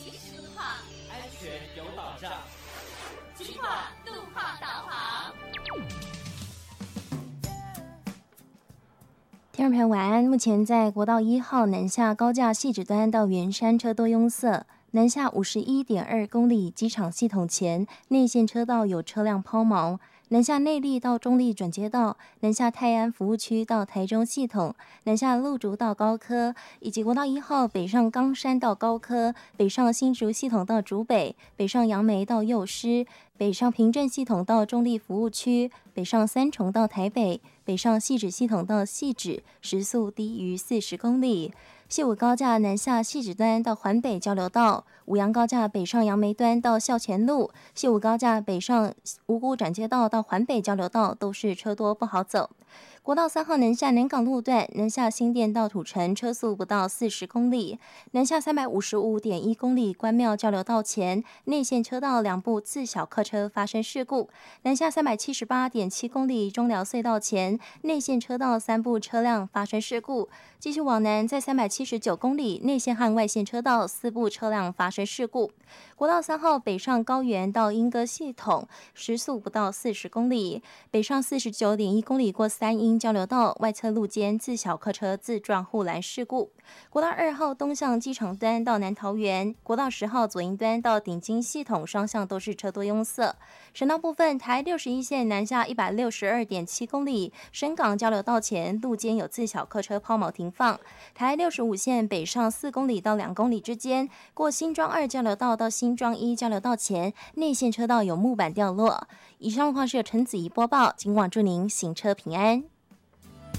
及时路况， 安全有保障。 警广路况导航。 听众朋友晚安，目前在国道1号南下高架汐止端到圆山车多拥塞，南下51.2公里机场系统前内线车道有车辆抛锚，南下内壢到中壢转接道，南下泰安服务区到台中系统，南下鹿竹到高科，以及国道1号北上冈山到高科，北上新竹系统到竹北，北上杨梅到幼师，北上平镇系统到中壢服务区，北上三重到台北，北上汐止系统到汐止，时速低于40公里。西武高架南下汐止端到环北交流道，五杨高架北上杨梅端到校前路，西武高架北上五股转接道到环北交流道都是车多不好走。国道3号南下南港路段，南下新店到土城车速不到40公里，南下355.1公里关庙交流道前内线车道2部自小客车发生事故，南下378.7公里中寮隧道前内线车道3部车辆发生事故，继续往南在379公里内线和外线车道4部车辆发生事故。国道3号北上高原到莺歌系统时速不到40公里，北上49.1公里过三莺交流道外侧路肩自小客车自撞护栏事故。国道2号东向机场端到南桃园，国道10号左营端到顶金系统双向都是车多拥塞。省道部分，台61线南下162.7公里，深港交流道前路肩有自小客车抛锚停放。台65线北上4公里到2公里之间，过新庄2交流道到新庄1交流道前内线车道有木板掉落。以上路况是由陈子怡播报，警广祝您行车平安。